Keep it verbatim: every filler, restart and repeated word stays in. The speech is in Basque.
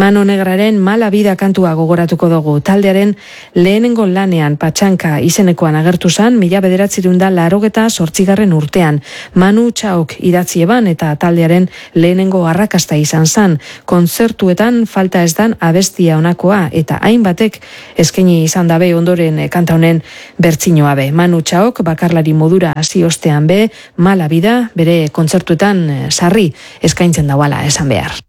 Mano Negraren Mala Vida kantua gogoratuko dugu. Taldearen lehenengo lanean Patxanka izenekoan agertu zan, mila bederatziehun eta laurogeta zortzigarren urtean. Manu Txaok idatzi eban eta taldearen lehenengo arrakasta izan zan. Kontzertuetan falta ez dan abestia onakoa eta hainbatek eskaini izan dabe ondoren kanta honen bertsinoa be. Manu Txaok bakarlari modura hasi ostean be, Mala Vida bere kontzertuetan sarri eskaintzen dauala esan behar.